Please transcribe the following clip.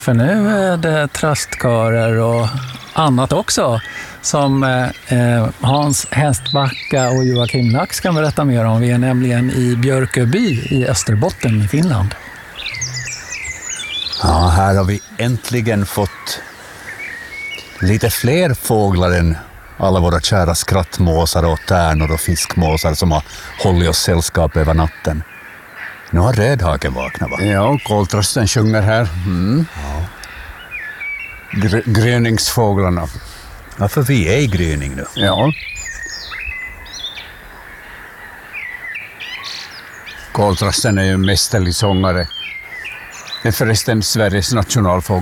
För nu är det tröstkörer och annat också som Hans Hästbacka och Joakim Nax kan berätta mer om. Vi är nämligen i Björköby i Österbotten i Finland. Ja, här har vi äntligen fått lite fler fåglar än alla våra kära skrattmåsar och tärnor och fiskmåsar som har hållit oss sällskap över natten. Nu har rödhaken vaknat, va? Ja, koltrasten sjunger här. Ja. Gröningsfåglarna. Ja, för vi är i gryning nu. Ja. Koltrasten är ju en mästerlig sångare. Det är förresten Sveriges nationalfågel.